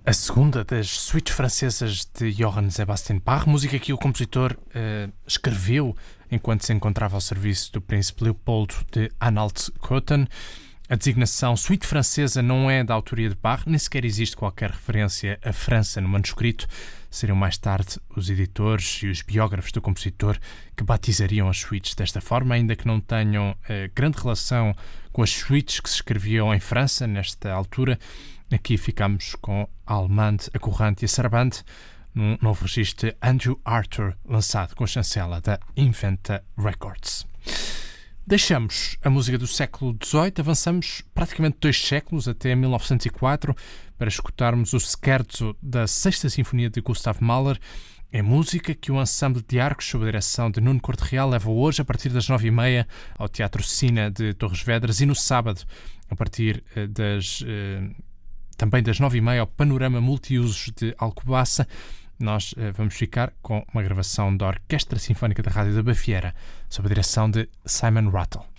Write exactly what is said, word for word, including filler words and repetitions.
A segunda das suítes francesas de Johann Sebastian Bach, música que o compositor uh, escreveu enquanto se encontrava ao serviço do príncipe Leopoldo de Anhalt-Köthen. A designação suíte francesa não é da autoria de Bach, nem sequer existe qualquer referência à França no manuscrito. Seriam mais tarde os editores e os biógrafos do compositor que batizariam as suítes desta forma, ainda que não tenham uh, grande relação com as suítes que se escreviam em França nesta altura. Aqui ficamos com a Allemande, a Courante e a Sarabande, num novo registro de Andrew Arthur, lançado com a chancela da Inventa Records. Deixamos a música do século dezoito, avançamos praticamente dois séculos, até mil novecentos e quatro, para escutarmos o scherzo da Sexta Sinfonia de Gustav Mahler. É música que o ensemble de arcos, sob a direção de Nuno Corte Real, leva hoje a partir das nove e meia ao Teatro Sina de Torres Vedras e no sábado, a partir das... também das nove e meia ao Panorama Multiusos de Alcobaça. Nós uh, vamos ficar com uma gravação da Orquestra Sinfónica da Rádio da Baviera, sob a direção de Simon Rattle.